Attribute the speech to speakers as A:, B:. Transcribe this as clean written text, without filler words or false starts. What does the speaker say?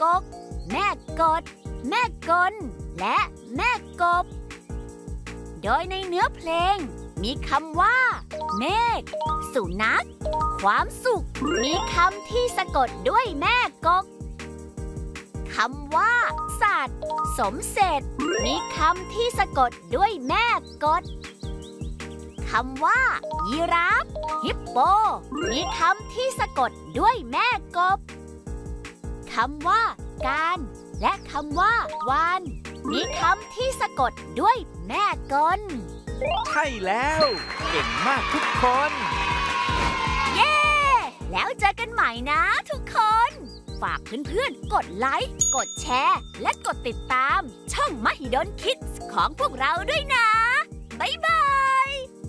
A: กกแม่กดแม่กลและแม่กบโดยในเนื้อเพลงมีคำว่าเมฆสุนัขความสุขมีคำที่สะกดด้วยแม่กกคำว่าสัตว์สมเสร็จมีคำที่สะกดด้วยแม่กดคำว่ายีราฟฮิปโปมีคำที่สะกดด้วยแม่กบคำว่าการและคำว่าวานมีคำที่สะกดด้วยแม่กล
B: ใช่แล้วเก่งมากทุกคน
A: เย้แล้วเจอกันใหม่นะทุกคน ฝากเพื่อนๆกดไลค์กดแชร์และกดติดตามช่องมหิดลคิดส์ของพวกเราด้วยนะบ๊ายบาย